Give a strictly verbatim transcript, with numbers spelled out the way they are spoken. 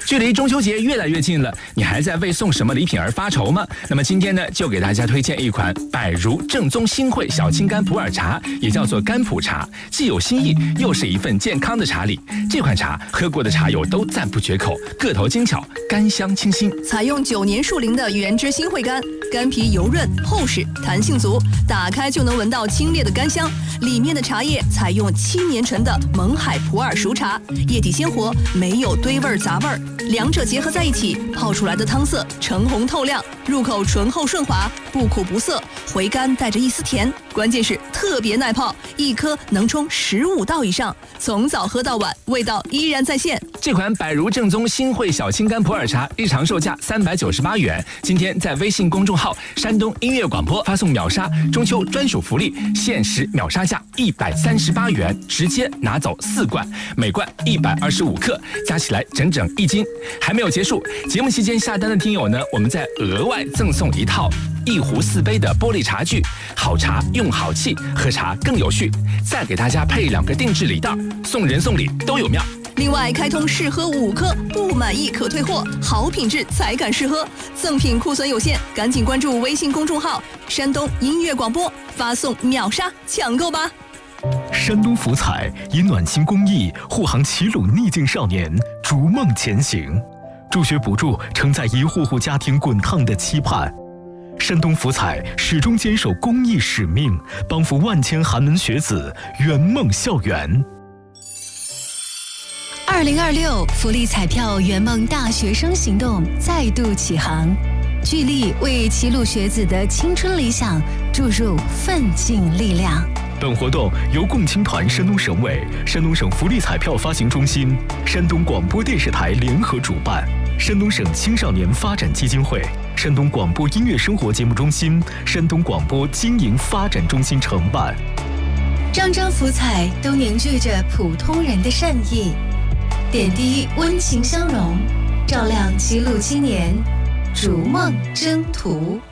距离中秋节越来越近了，你还在为送什么礼品而发愁吗？那么今天呢，就给大家推荐一款百如正宗新会小青柑普洱茶，也叫做柑普茶，既有新意，又是一份健康的茶礼。这款茶喝过的茶友都赞不绝口，个头精巧，甘香清新。 采用九年树龄的原汁新会柑，柑皮油润厚实，弹性足，打开就能闻到清冽的柑香。里面的茶叶采用七年陈的勐海普洱熟茶，液体鲜活，没有堆味杂味儿，两者结合在一起，泡出来的汤色橙红透亮，入口醇厚顺滑，不苦不涩，回甘带着一丝甜，关键是特别耐泡，一颗能冲十五道以上，从早喝到晚，味道依然在线。 这款百如正宗新会小青柑普洱茶日常售价三百九十八元，今天在微信公众号山东音乐广播发送秒杀中秋专属福利，限时秒杀价一百三十八元，直接拿走四罐，每罐一百二十五克，加起来整整一斤。还没有结束，节目期间下单的听友呢，我们再额外赠送一套一壶四杯的玻璃茶具，好茶用好气，喝茶更有序。再给大家配两个定制礼袋，送人送礼都有妙。 另外开通试喝五颗，不满意可退货，好品质才敢试喝。赠品库存有限，赶紧关注微信公众号山东音乐广播，发送秒杀抢购吧。 山东福彩以暖心公益护航齐鲁逆境少年逐梦前行，助学补助承载一户户家庭滚烫的期盼。山东福彩始终坚守公益使命，帮扶万千寒门学子圆梦校园。 二零二六福利彩票圆梦大学生行动再度起航，聚力为齐鲁学子的青春理想注入奋进力量。 本活动由共青团山东省委、山东省福利彩票发行中心、山东广播电视台联合主办，山东省青少年发展基金会、山东广播音乐生活节目中心、山东广播经营发展中心承办。 张张福彩都凝聚着普通人的善意，点滴温情相融，照亮齐鲁青年逐梦征途。